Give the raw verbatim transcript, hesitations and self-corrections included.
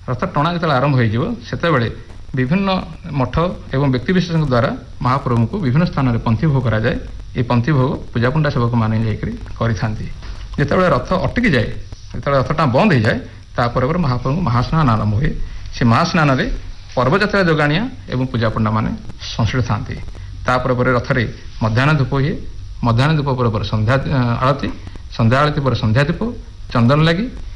ରଥ ଟଣା ଯେତେବେଳେ ଆରମ୍ଭ ହୋଇଯିବ ସେତେବେଳେ ବିଭିନ୍ନ ମଠ ଏବଂ ବ୍ୟକ୍ତିବିଶେଷଙ୍କ ଦ୍ୱାରା ମହାପ୍ରଭୁଙ୍କୁ ବିଭିନ୍ନ ସ୍ଥାନରେ ପନ୍ଥି ଭୋଗ କରାଯାଏ। ଏ ପନ୍ଥି ଭୋଗ ପୂଜାପଣ୍ଡା ସେବକମାନେ ଯାଇକରି କରିଥାନ୍ତି। ଯେତେବେଳେ ରଥ ଅଟକି ଯାଏ, ଯେତେବେଳେ ରଥଟା ବନ୍ଦ ହୋଇଯାଏ, ତାପରେ ପରେ ମହାପ୍ରଭୁଙ୍କୁ ମହାସ୍ନାନ ଆରମ୍ଭ ହୁଏ। ସେ ମହାସ୍ନାନରେ ପର୍ବଯାତ୍ରା ଯୋଗାଣିଆ ଏବଂ ପୂଜାପଣ୍ଡାମାନେ ସଂଶ୍ଳିଷ୍ଟ ଥାନ୍ତି। ତାପରେ ପରେ ରଥରେ ମଧ୍ୟାହ୍ନ ଧୂପ ହୁଏ। ମଧ୍ୟାହ୍ନ ଧୂପ ପରେ ପରେ ସନ୍ଧ୍ୟା ଆଳତି, ସନ୍ଧ୍ୟା ଆଳତି ପରେ ସନ୍ଧ୍ୟା ଧୂପ, ଚନ୍ଦନ ଲାଗି